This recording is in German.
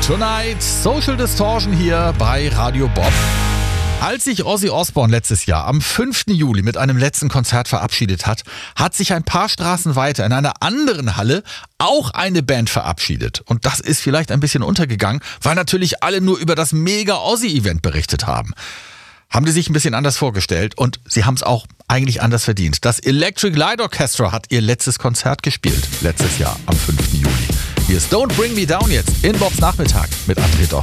Tonight, Social Distortion hier bei Radio Bob. Als sich Ozzy Osbourne letztes Jahr am 5. Juli mit einem letzten Konzert verabschiedet hat, hat sich ein paar Straßen weiter in einer anderen Halle auch eine Band verabschiedet. Und das ist vielleicht ein bisschen untergegangen, weil natürlich alle nur über das Mega-Ozzy-Event berichtet haben. Haben die sich ein bisschen anders vorgestellt und sie haben es auch eigentlich anders verdient. Das Electric Light Orchestra hat ihr letztes Konzert gespielt, letztes Jahr am 5. Juli. Hier ist Don't Bring Me Down jetzt in Bobs Nachmittag mit André Dost.